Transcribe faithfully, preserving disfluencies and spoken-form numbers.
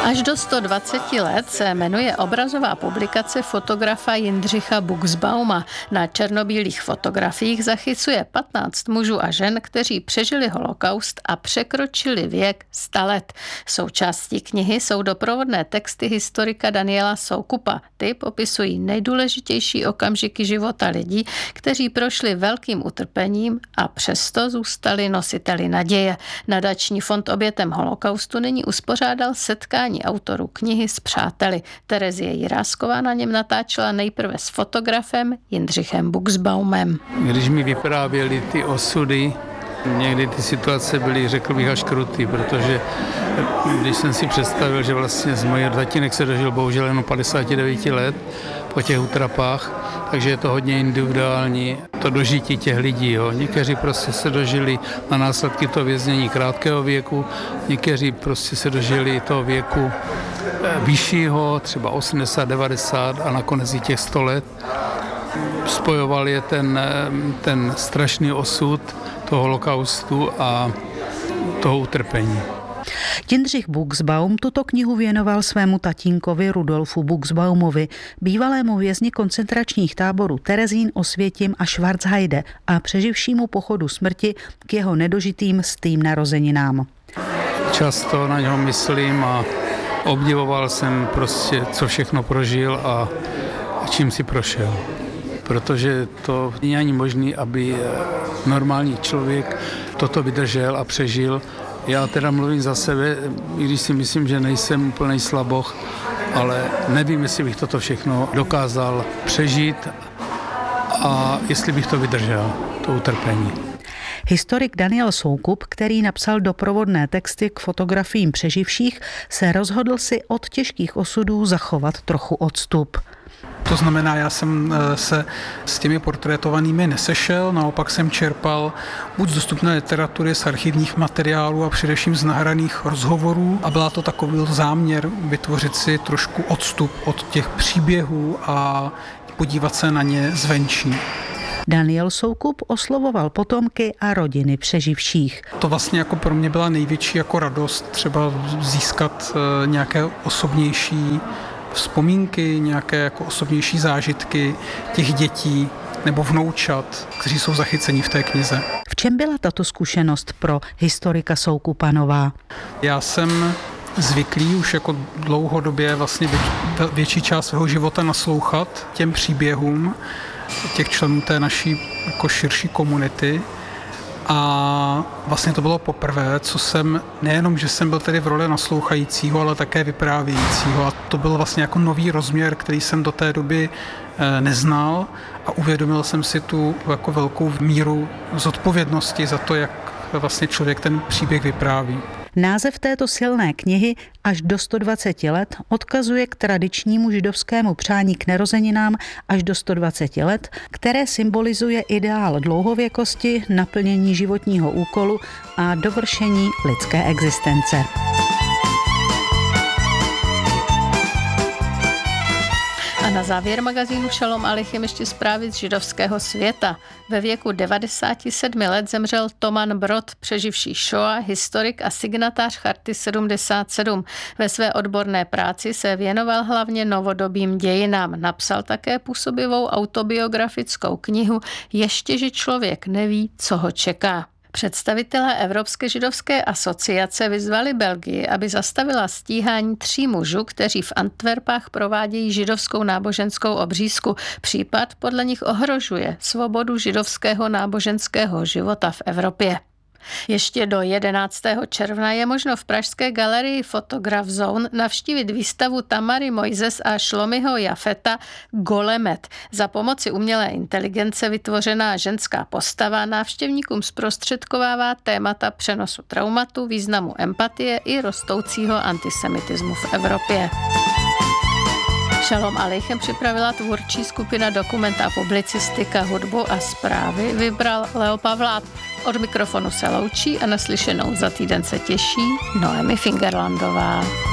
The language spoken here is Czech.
Až do sto dvacet let se jmenuje obrazová publikace fotografa Jindřicha Buxbauma. Na černobílých fotografiích zachycuje patnáct mužů a žen, kteří přežili holokaust a překročili věk sta let. Součástí knihy jsou doprovodné texty historika Daniela Soukupa. Ty popisují nejdůležitější okamžiky života lidí, kteří prošli velkým utrpením a přesto zůstali nositeli naděje. Nadační fond obětem holokaustu nyní uspořádal setkání autorů knihy s přáteli. Terezie Jirásková na něm natáčela nejprve s fotografem Jindřichem Buxbaumem. Když mi vyprávěli ty osudy, někdy ty situace byly, řekl bych, až krutý, protože když jsem si představil, že vlastně z moje tatínek se dožil bohužel jenom padesát devět let po těch útrapách, takže je to hodně individuální, to dožití těch lidí. Jo. Někteří prostě se dožili na následky toho věznění krátkého věku, někteří prostě se dožili toho věku vyššího, třeba osmdesát, devadesát a nakonec i těch sto let. Spojoval je ten, ten strašný osud toho holokaustu a toho utrpení. Jindřich Buxbaum tuto knihu věnoval svému tatínkovi Rudolfu Buxbaumovi, bývalému vězni koncentračních táborů Terezín, Osvětim a Schwarzheide a přeživšímu pochodu smrti k jeho nedožitým stým narozeninám. Často na něho myslím a obdivoval jsem prostě, co všechno prožil a čím si prošel. Protože to není ani možné, aby normální člověk toto vydržel a přežil. Já teda mluvím za sebe, i když si myslím, že nejsem úplný slaboch, ale nevím, jestli bych toto všechno dokázal přežít a jestli bych to vydržel, to utrpení. Historik Daniel Soukup, který napsal doprovodné texty k fotografiím přeživších, se rozhodl si od těžkých osudů zachovat trochu odstup. To znamená, já jsem se s těmi portrétovanými nesešel, naopak jsem čerpal buď z dostupné literatury, z archivních materiálů a především z nahraných rozhovorů a byla to takový záměr vytvořit si trošku odstup od těch příběhů a podívat se na ně zvenčí. Daniel Soukup oslovoval potomky a rodiny přeživších. To vlastně jako pro mě byla největší jako radost třeba získat nějaké osobnější vzpomínky, nějaké jako osobnější zážitky těch dětí nebo vnoučat, kteří jsou zachyceni v té knize. V čem byla tato zkušenost pro historika Soukupa nová? Já jsem zvyklý už jako dlouhodobě vlastně větší část svého života naslouchat těm příběhům těch členů té naší jako širší komunity. A vlastně to bylo poprvé, co jsem, nejenom, že jsem byl tedy v roli naslouchajícího, ale také vyprávějícího. A to byl vlastně jako nový rozměr, který jsem do té doby neznal a uvědomil jsem si tu jako velkou míru zodpovědnosti za to, jak vlastně člověk ten příběh vypráví. Název této silné knihy Až do sto dvacet let odkazuje k tradičnímu židovskému přání k narozeninám až do sto dvacet let, které symbolizuje ideál dlouhověkosti, naplnění životního úkolu a dovršení lidské existence. A na závěr magazínu Šalom Alichem ještě zprávy z židovského světa. Ve věku devadesát sedm let zemřel Toman Brod, přeživší Shoa, historik a signatář Charty sedmdesát sedm. Ve své odborné práci se věnoval hlavně novodobým dějinám. Napsal také působivou autobiografickou knihu Ještě, že člověk neví, co ho čeká. Představitelé Evropské židovské asociace vyzvali Belgii, aby zastavila stíhání tří mužů, kteří v Antwerpách provádějí židovskou náboženskou obřízku. Případ podle nich ohrožuje svobodu židovského náboženského života v Evropě. Ještě do jedenáctého června je možno v pražské galerii Photograph Zone navštívit výstavu Tamary Mojzes a Shlomiho Jafeta Golemet. Za pomoci umělé inteligence vytvořená ženská postava návštěvníkům zprostředkovává témata přenosu traumatu, významu empatie i rostoucího antisemitismu v Evropě. Šalom Alichem připravila tvůrčí skupina Dokumenta, publicistika, hudbu a zprávy. Vybral Leo Pavlát. Od mikrofonu se loučí a naslyšenou za týden se těší Noemi Fingerlandová.